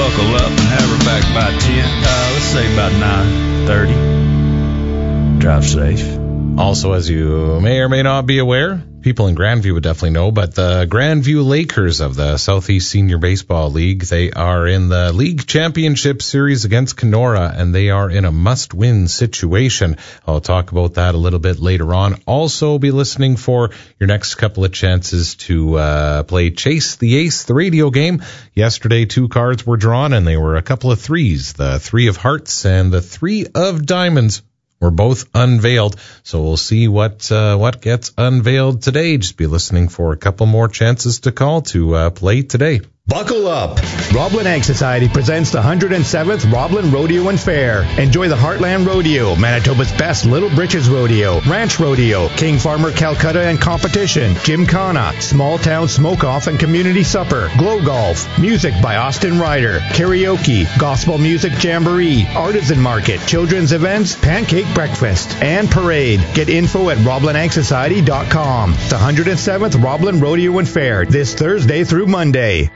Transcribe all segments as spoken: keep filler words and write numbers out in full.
buckle up and have her back by ten. Uh, let's say about nine thirty. Drive safe. Also, as you may or may not be aware, people in Grandview would definitely know, but the Grandview Lakers of the Southeast Senior Baseball League, they are in the league championship series against Kenora, and they are in a must-win situation. I'll talk about that a little bit later on. Also, be listening for your next couple of chances to uh, play Chase the Ace, the radio game. Yesterday, two cards were drawn, and they were a couple of threes. The three of hearts and the three of diamonds were both unveiled, so we'll see what uh, what gets unveiled today. Just be listening for a couple more chances to call to uh, play today. Buckle up! Roblin Ag Society presents the one hundred seventh Roblin Rodeo and Fair. Enjoy the Heartland Rodeo, Manitoba's best Little Britches Rodeo, Ranch Rodeo, King Farmer Calcutta and Competition, Gymkhana, Small Town Smoke-Off and Community Supper, Glow Golf, music by Austin Ryder, karaoke, gospel music jamboree, artisan market, children's events, pancake breakfast, and parade. Get info at roblin ag society dot com. The one hundred seventh Roblin Rodeo and Fair, this Thursday through Monday.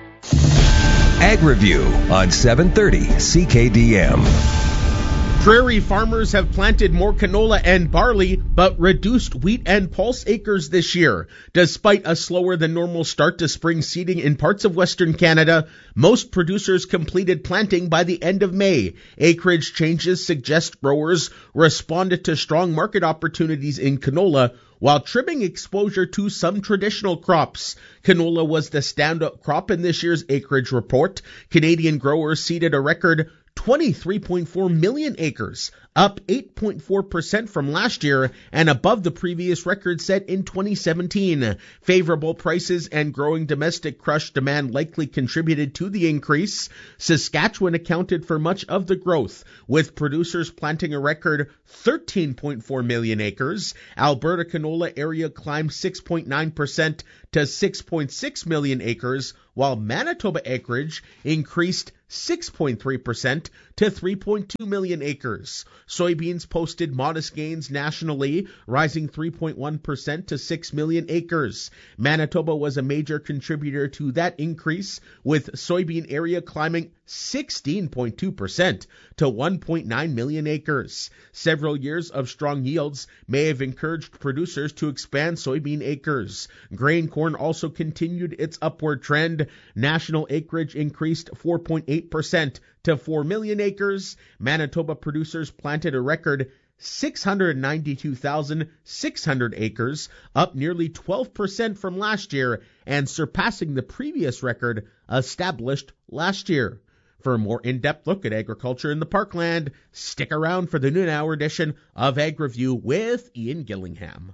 Ag Review on seven thirty C K D M. Prairie farmers have planted more canola and barley, but reduced wheat and pulse acres this year. Despite a slower than normal start to spring seeding in parts of Western Canada, most producers completed planting by the end of May. Acreage changes suggest growers responded to strong market opportunities in canola, while trimming exposure to some traditional crops. Canola was the standout crop in this year's acreage report. Canadian growers seeded a record twenty-three point four million acres, up eight point four percent from last year and above the previous record set in twenty seventeen. Favorable prices and growing domestic crush demand likely contributed to the increase. Saskatchewan accounted for much of the growth, with producers planting a record thirteen point four million acres. Alberta canola area climbed six point nine percent to six point six million acres, while Manitoba acreage increased six point three percent to three point two million acres. Soybeans posted modest gains nationally, rising three point one percent to six million acres. Manitoba was a major contributor to that increase, with soybean area climbing sixteen point two percent to one point nine million acres. Several years of strong yields may have encouraged producers to expand soybean acres. Grain corn also continued its upward trend. National acreage increased four point eight percent to four million acres. Manitoba producers planted a record six hundred ninety-two thousand six hundred acres, up nearly twelve percent from last year and surpassing the previous record established last year. For a more in-depth look at agriculture in the Parkland, stick around for the noon hour edition of Ag Review with Ian Gillingham.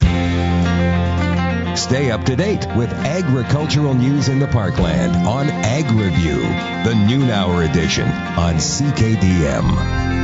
Stay up to date with agricultural news in the Parkland on Ag Review, the noon hour edition on C K D M.